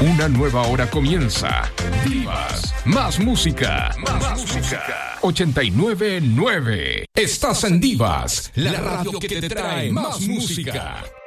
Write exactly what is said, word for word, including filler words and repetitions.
Una nueva hora comienza. Divas, más música, más, más música. ochenta y nueve punto nueve. Estás en Divas, la radio que te trae más música.